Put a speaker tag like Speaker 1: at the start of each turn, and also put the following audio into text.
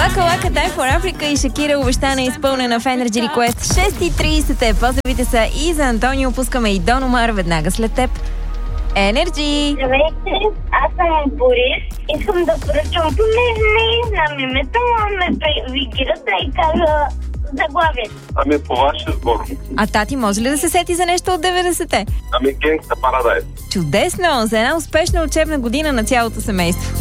Speaker 1: Waka Waka Time for Africa и Шакира обещана изпълнена в Energy Request. 6:30. Поздравите са и за Антонио. Пускаме и Дон Омар веднага след теб. Energy!
Speaker 2: Здравейте, аз съм Борис. Искам да поръчам не знам името, ме привигирате и кажа заглавието.
Speaker 3: Ами по ваш избор.
Speaker 1: А тати може ли да се сети за нещо от 90-те?
Speaker 3: Ами Гангста Парадайз.
Speaker 1: Чудесно! За една успешна учебна година на цялото семейство.